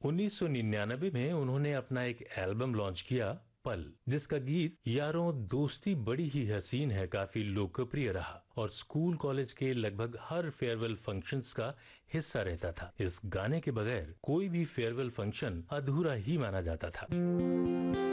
1999 में उन्होंने अपना एक एल्बम लॉन्च किया, पल, जिसका गीत यारों दोस्ती बड़ी ही हसीन है काफी लोकप्रिय रहा और स्कूल कॉलेज के लगभग हर फेयरवेल फंक्शंस का हिस्सा रहता था। इस गाने के बगैर कोई भी फेयरवेल फंक्शन अधूरा ही माना जाता था।